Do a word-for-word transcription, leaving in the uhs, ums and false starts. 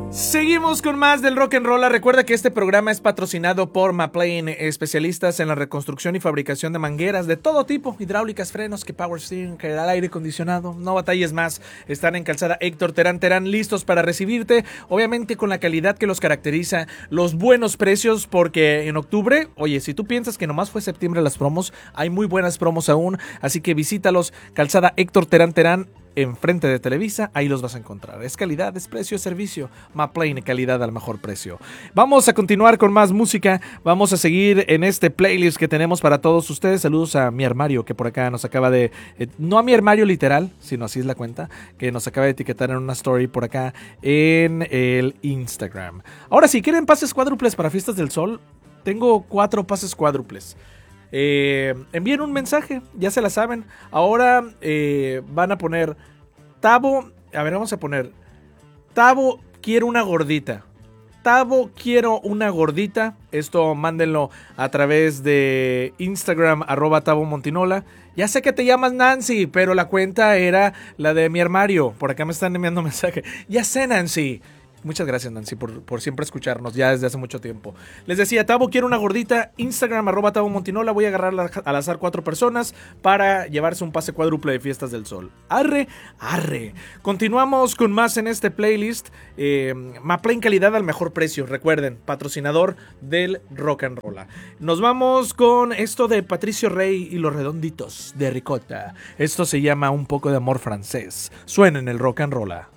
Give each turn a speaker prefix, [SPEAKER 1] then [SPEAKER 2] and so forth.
[SPEAKER 1] Seguimos con más del rock and roll. Recuerda que este programa es patrocinado por Maplane, especialistas en la reconstrucción y fabricación de mangueras de todo tipo, hidráulicas, frenos, que power steering, que el aire acondicionado. No batalles más. Están en Calzada Héctor Terán Terán, listos para recibirte, obviamente con la calidad que los caracteriza, los buenos precios, porque en octubre, oye, si tú piensas que nomás fue septiembre las promos, hay muy buenas promos aún, así que visítalos. Calzada Héctor Terán Terán, enfrente de Televisa, ahí los vas a encontrar. Es calidad, es precio, es servicio. Maplane, calidad al mejor precio. Vamos a continuar con más música. Vamos a seguir en este playlist que tenemos para todos ustedes. Saludos a mi armario, que por acá nos acaba de... Eh, no a mi armario literal, sino así es la cuenta, que nos acaba de etiquetar en una story por acá en el Instagram. Ahora, si quieren pases cuádruples para Fiestas del Sol, tengo cuatro pases cuádruples. Eh, envíen un mensaje, ya se la saben. Ahora eh, van a poner Tavo, a ver, vamos a poner Tavo, quiero una gordita. Tavo, quiero una gordita. Esto mándenlo a través de Instagram, arroba Tavo Montinola. Ya sé que te llamas Nancy, pero la cuenta era la de mi armario. Por acá me están enviando mensaje. Ya sé, Nancy. Muchas gracias, Nancy, por, por siempre escucharnos ya desde hace mucho tiempo. Les decía, Tavo, quiero una gordita. Instagram, arroba Tavo Montinola. Voy a agarrar la, al azar cuatro personas para llevarse un pase cuádruple de Fiestas del Sol. Arre, arre. Continuamos con más en este playlist. Eh, Maplane, calidad al mejor precio. Recuerden, patrocinador del rock and roll. Nos vamos con esto de Patricio Rey y los Redonditos de Ricota. Esto se llama Un poco de amor francés. Suena en el rock and roll.